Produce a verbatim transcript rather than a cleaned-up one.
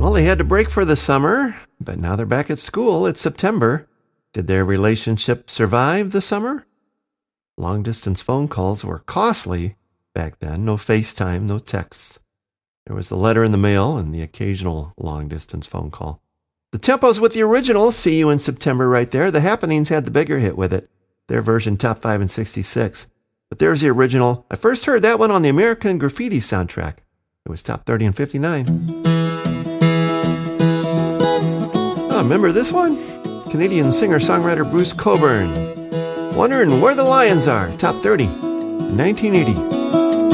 Well, they had to break for the summer, but now they're back at school. It's September. Did their relationship survive the summer? Long-distance phone calls were costly back then. No FaceTime, no texts. There was the letter in the mail and the occasional long-distance phone call. The Tempos with the original, See You in September right there. The Happenings had the bigger hit with it. Their version top five in sixty-six. But there's the original. I first heard that one on the American Graffiti soundtrack. It was top thirty in fifty-nine. Oh, remember this one? Canadian singer-songwriter Bruce Cockburn. Wondering Where the Lions Are, top thirty in nineteen eighty.